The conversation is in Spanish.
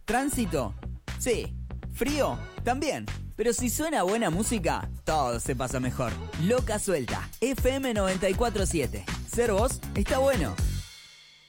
¿Tránsito? Sí. ¿Frío? También. Pero si suena buena música, todo se pasa mejor. Loca Suelta, FM 94.7. Ser vos está bueno.